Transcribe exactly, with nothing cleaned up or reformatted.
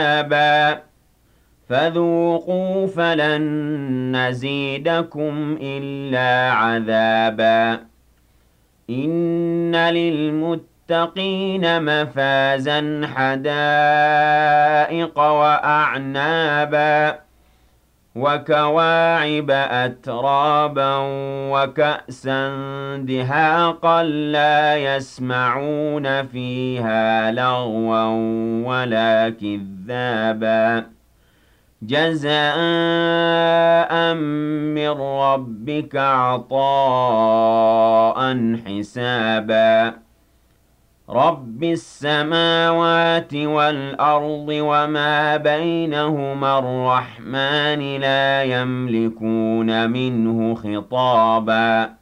عذابا فذوقوا فلن نزيدكم إلا عذابا إن للمتقين مفازا حدائق وأعنابا وكواعب أترابا وكأسا دهاقا لا يسمعون فيها لغوا ولا كذابا جزاء من ربك عطاء حسابا رب السماوات والأرض وما بينهما الرحمن لا يملكون منه خطابا